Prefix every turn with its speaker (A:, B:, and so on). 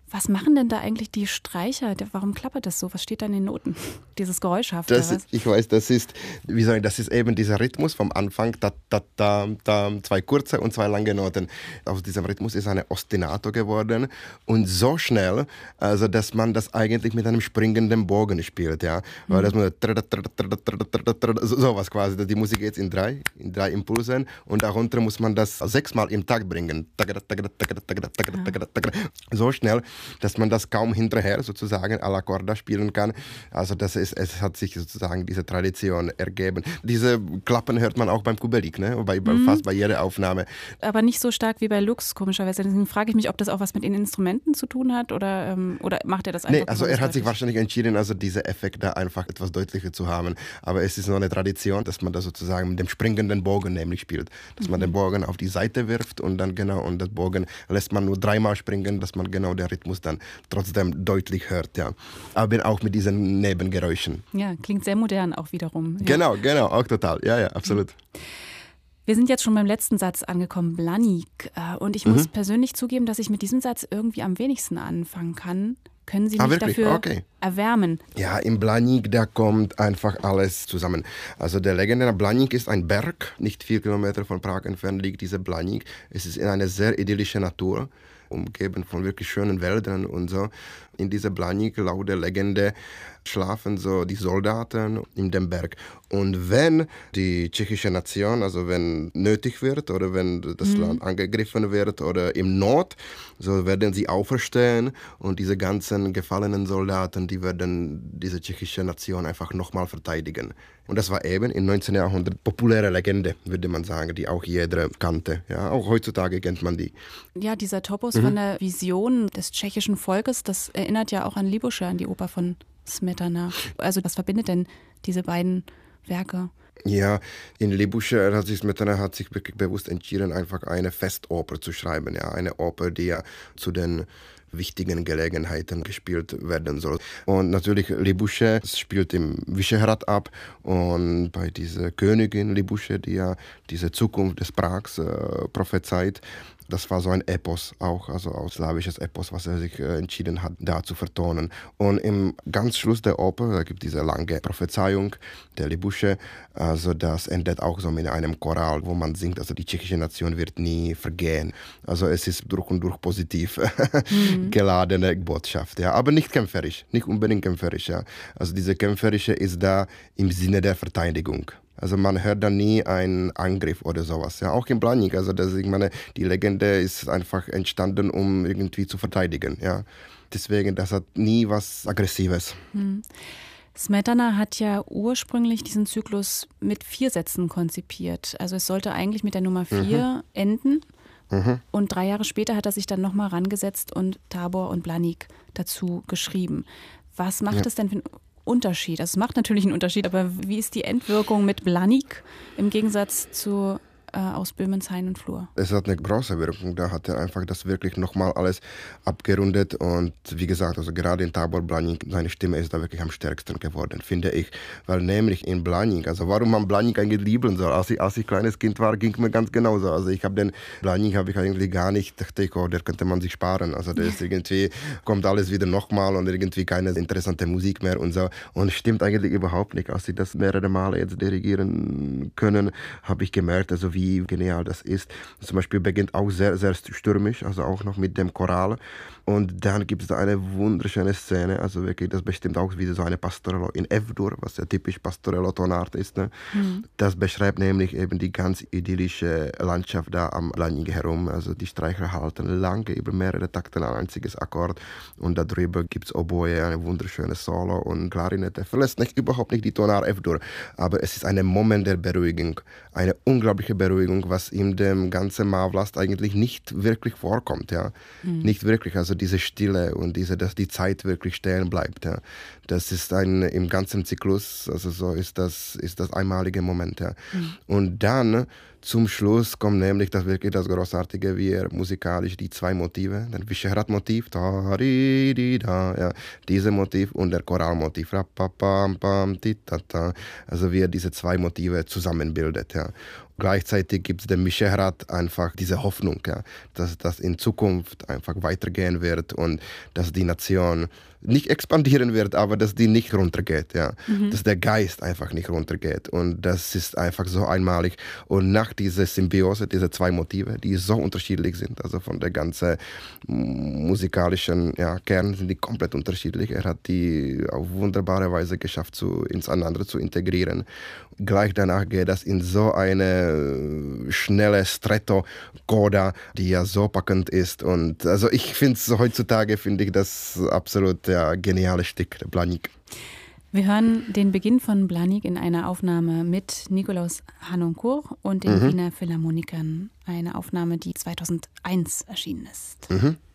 A: Was machen denn da eigentlich die Streicher? Warum klappert das so? Was steht da in den Noten? Dieses Geräuschhafte.
B: Ich weiß, das ist eben dieser Rhythmus vom Anfang, da, da, da, da, 2 kurze und 2 lange Noten. Aus diesem Rhythmus ist eine Ostinato geworden und so schnell, also dass man das eigentlich mit einem springenden Bogen spielt, ja, weil das nur sowas quasi. Die Musik geht in drei Impulsen und darunter muss man das 6-mal im Takt bringen. So schnell, dass man das kaum hinterher sozusagen à la corda spielen kann. Also es hat sich sozusagen diese Tradition ergeben. Diese Klappen hört man auch beim Kubelik, ne? Fast bei jeder Aufnahme.
A: Aber nicht so stark wie bei Lux, komischerweise. Deswegen frage ich mich, ob das auch was mit den Instrumenten zu tun hat oder macht er das einfach?
B: Nee, also er hat sich wahrscheinlich entschieden, also diese Effekte einfach etwas deutlicher zu haben. Aber es ist noch eine Tradition, dass man das sozusagen mit dem springenden Bogen nämlich spielt. Dass man den Bogen auf die Seite wirft und dann und das Bogen lässt man nur 3-mal springen, dass man genau den Rhythmus dann trotzdem deutlich hört, ja. Aber auch mit diesen Nebengeräuschen.
A: Ja, klingt sehr modern auch wiederum. Ja.
B: Genau, auch total. Ja, absolut.
A: Wir sind jetzt schon beim letzten Satz angekommen, Blanik. Und ich muss persönlich zugeben, dass ich mit diesem Satz irgendwie am wenigsten anfangen kann. Können Sie mich dafür erwärmen? Ja,
B: im Blanik, da kommt einfach alles zusammen. Also der legendäre Blanik ist ein Berg, nicht 4 Kilometer von Prag entfernt liegt dieser Blanik. Es ist in einer sehr idyllischen Natur, umgeben von wirklich schönen Wäldern und so. In dieser Blanik, laut der Legende, schlafen so die Soldaten in dem Berg. Und wenn die tschechische Nation, also wenn nötig wird oder wenn das Land angegriffen wird oder im Not, so werden sie auferstehen und diese ganzen gefallenen Soldaten, die werden diese tschechische Nation einfach nochmal verteidigen. Und das war eben im 19. Jahrhundert populäre Legende, würde man sagen, die auch jeder kannte. Ja, auch heutzutage kennt man die.
A: Ja, dieser Topos von der Vision des tschechischen Volkes, das erinnert ja auch an Libusche, an die Oper von Smetana. Also was verbindet denn diese beiden Werke?
B: Ja, in Libusche hat sich Smetana wirklich bewusst entschieden, einfach eine Festoper zu schreiben. Ja, eine Oper, die ja zu den wichtigen Gelegenheiten gespielt werden soll. Und natürlich Libusche spielt im Vyšehrad ab und bei dieser Königin Libusche, die ja diese Zukunft des Prags prophezeit. Das war so ein Epos auch, also ein slawisches Epos, was er sich entschieden hat, da zu vertonen. Und im ganz Schluss der Oper, da gibt es diese lange Prophezeiung der Libusche, also das endet auch so mit einem Choral, wo man singt, also die tschechische Nation wird nie vergehen. Also es ist durch und durch positiv geladene Botschaft, ja, aber nicht kämpferisch, nicht unbedingt kämpferisch, ja. Also diese kämpferische ist da im Sinne der Verteidigung. Also man hört da nie einen Angriff oder sowas. Ja, auch im Blanik. Also ich meine, die Legende ist einfach entstanden, um irgendwie zu verteidigen. Ja, deswegen, das hat nie was Aggressives.
A: Smetana hat ja ursprünglich diesen Zyklus mit 4 Sätzen konzipiert. Also es sollte eigentlich mit der Nummer 4 enden. Und 3 Jahre später hat er sich dann nochmal rangesetzt und Tabor und Blanik dazu geschrieben. Was macht es denn für einen Unterschied? Also es macht natürlich einen Unterschied, aber wie ist die Endwirkung mit Blanik im Gegensatz zu aus Böhmens Hain und Flur?
B: Es hat eine große Wirkung, da hat er einfach das wirklich nochmal alles abgerundet und wie gesagt, also gerade in Tabor Blanik, seine Stimme ist da wirklich am stärksten geworden, finde ich, weil nämlich in Blanik, also warum man Blanik eigentlich lieben soll, als ich kleines Kind war, ging mir ganz genauso, also ich habe den Blanik eigentlich gar nicht, dachte ich, der könnte man sich sparen, also der ist irgendwie, kommt alles wieder nochmal und irgendwie keine interessante Musik mehr und so und stimmt eigentlich überhaupt nicht, als sie das mehrere Male jetzt dirigieren können, habe ich gemerkt, also wie genial das ist. Zum Beispiel beginnt auch sehr, sehr stürmisch, also auch noch mit dem Choral. Und dann gibt es da eine wunderschöne Szene, also wirklich, das bestimmt auch wieder so eine Pastorello in F-Dur, was ja typisch Pastorello-Tonart ist. Ne? Das beschreibt nämlich eben die ganz idyllische Landschaft da am Blanik herum. Also die Streicher halten lange über mehrere Takte ein einziges Akkord und darüber gibt es Oboe, eine wunderschöne Solo und Klarinette. Verlässt überhaupt nicht die Tonart F-Dur, aber es ist ein Moment der Beruhigung, eine unglaubliche Beruhigung, was in dem ganzen Mavlast eigentlich nicht wirklich vorkommt. Ja? Nicht wirklich, also diese Stille und dass die Zeit wirklich stehen bleibt. Ja. Das ist im ganzen Zyklus, also so ist das einmalige Moment. Ja. Und dann zum Schluss kommt nämlich das wirklich das Großartige, wie er musikalisch die 2 Motive, das Vyšehrad-Motiv, ja, diese Motiv und der Choralmotiv, also wie er diese 2 Motive zusammenbildet. Ja. Gleichzeitig gibt es dem Micherat einfach diese Hoffnung, ja, dass das in Zukunft einfach weitergehen wird und dass die Nation nicht expandieren wird, aber dass die nicht runtergeht, ja. Dass der Geist einfach nicht runtergeht. Und das ist einfach so einmalig. Und nach dieser Symbiose, diese zwei Motive, die so unterschiedlich sind, also von der ganzen musikalischen Kern sind die komplett unterschiedlich. Er hat die auf wunderbare Weise geschafft, ineinander zu integrieren. Gleich danach geht das in so eine schnelle Stretto-Coda, die ja so packend ist. Und also ich finde es heutzutage, finde ich das absolut geniales Stück, Blaník.
A: Wir hören den Beginn von Blaník in einer Aufnahme mit Nikolaus Harnoncourt und den Wiener Philharmonikern. Eine Aufnahme, die 2001 erschienen ist.